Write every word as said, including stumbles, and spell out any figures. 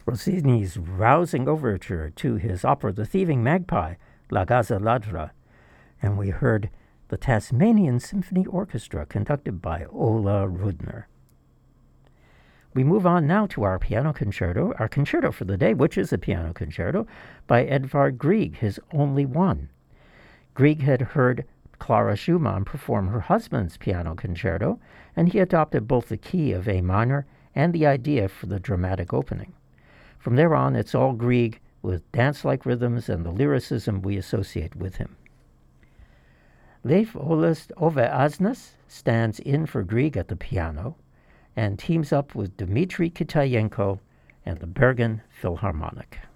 Rossini's rousing overture to his opera The Thieving Magpie, La Gazza Ladra, and we heard the Tasmanian Symphony Orchestra conducted by Ola Rudner. We move on now to our piano concerto, our concerto for the day, which is a piano concerto by Edvard Grieg, his only one. Grieg had heard Clara Schumann perform her husband's piano concerto, and he adopted both the key of A minor and the idea for the dramatic opening. From there on, it's all Grieg with dance-like rhythms and the lyricism we associate with him. Leif Ove Asnes stands in for Grieg at the piano and teams up with Dmitry Kitayenko and the Bergen Philharmonic.